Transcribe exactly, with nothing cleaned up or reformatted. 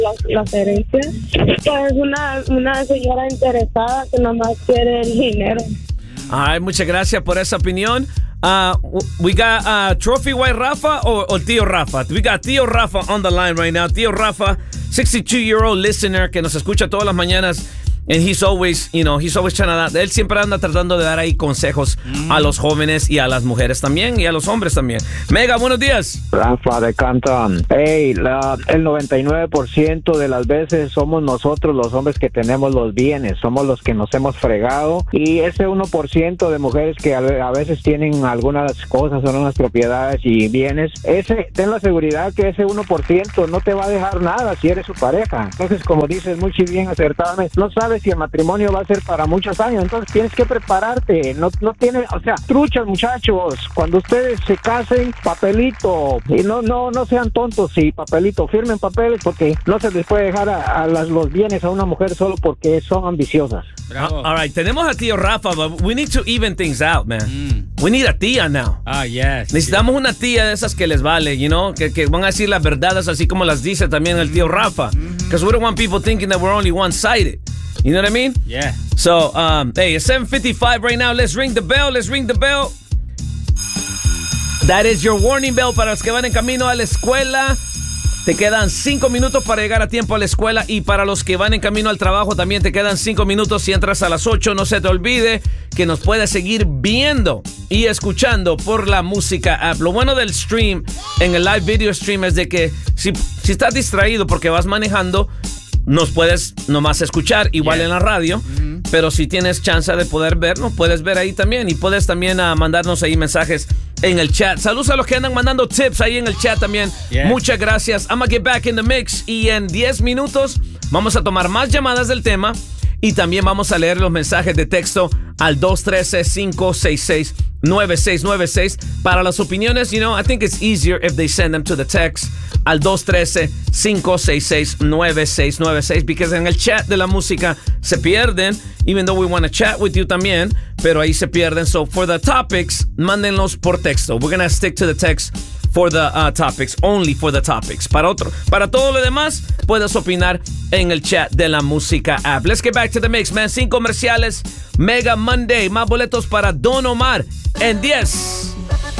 las, las herencias. Pues una, una señora interesada que nomás quiere el dinero. Ay, muchas gracias por esa opinión. Uh, we got uh, Trophy White Rafa or, or Tío Rafa. We got Tío Rafa on the line right now. Tío Rafa, sixty-two-year-old listener que nos escucha todas las mañanas. And he's always, you know, he's always trying to dar, él siempre anda tratando de dar ahí consejos mm. a los jóvenes y a las mujeres también y a los hombres también. Mega, buenos días. Rafa de Canton. Hey, la, el noventa y nueve por ciento de las veces somos nosotros los hombres que tenemos los bienes, somos los que nos hemos fregado, y ese uno por ciento de mujeres que a, a veces tienen algunas cosas, son unas propiedades y bienes, ese, ten la seguridad que ese uno por ciento no te va a dejar nada si eres su pareja. Entonces, como dices muy bien acertadamente, no sabes si el matrimonio va a ser para muchos años, entonces tienes que prepararte. No, no tiene, o sea, truchas, muchachos, cuando ustedes se casen, papelito, y no, no, no sean tontos, sí, papelito, firmen papeles, porque no se les puede dejar a, a las, los bienes a una mujer solo porque son ambiciosas. Bravo. All right, tenemos a Tío Rafa, but we need to even things out, man. Mm. We need a tía now. Ah, yes. Necesitamos yes. una tía de esas que les vale, you know, que, que van a decir las verdades así como las dice también el Tío Rafa. Because mm-hmm. we don't want people thinking that we're only one-sided. You know what I mean? Yeah. So, um, hey, it's seven fifty-five right now. Let's ring the bell. Let's ring the bell. That is your warning bell para los que van en camino a la escuela. Te quedan cinco minutos para llegar a tiempo a la escuela, y para los que van en camino al trabajo también te quedan cinco minutos. Si entras a las ocho, no se te olvide que nos puedes seguir viendo y escuchando por la música app. Lo bueno del stream, en el live video stream, es de que si, si estás distraído porque vas manejando, nos puedes nomás escuchar igual yeah. en la radio, mm-hmm. pero si tienes chance de poder ver, nos puedes ver ahí también, y puedes también uh, mandarnos ahí mensajes en el chat. Saludos a los que andan mandando tips ahí en el chat también. Yeah. Muchas gracias. I'm gonna get back in the mix, y en diez minutos vamos a tomar más llamadas del tema, y también vamos a leer los mensajes de texto al dos uno tres, cinco seis seis, nueve seis nueve seis. Para las opiniones, you know, I think it's easier if they send them to the text al dos uno tres, cinco seis seis, nueve seis nueve seis, because en el chat de la música se pierden, even though we want to chat with you también, pero ahí se pierden. So for the topics, mándenlos por texto. We're gonna stick to the text for the uh, topics, only for the topics. Para otro, para todo lo demás, puedes opinar en el chat de la música app. Let's get back to the mix, man. Sin comerciales, Mega Monday, más boletos para Don Omar en diez.